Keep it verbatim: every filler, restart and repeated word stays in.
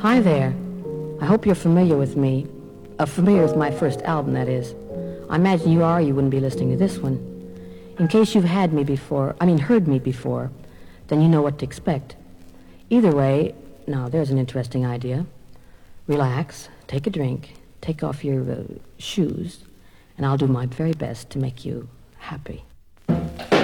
Hi there. I hope you're familiar with me. Uh, familiar with my first album, that is. I imagine you are, you wouldn't be listening to this one. In case you've had me before, I mean heard me before, then you know what to expect. Either way, now there's an interesting idea. Relax, take a drink, take off your uh, shoes, and I'll do my very best to make you happy.